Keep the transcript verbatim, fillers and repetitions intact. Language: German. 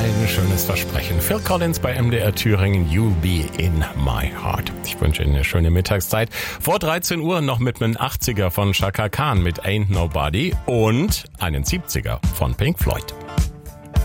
ein schönes Versprechen. Phil Collins bei M D R Thüringen, You'll Be in My Heart. Ich wünsche Ihnen eine schöne Mittagszeit. Vor dreizehn Uhr noch mit einem achtziger von Chaka Khan mit Ain't Nobody und einen siebziger von Pink Floyd.